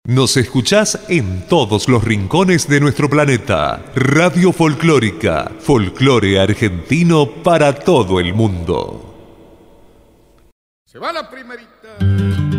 Nos escuchás en todos los rincones de nuestro planeta. Radio Folclórica, folclore argentino para todo el mundo. Se va la primerita.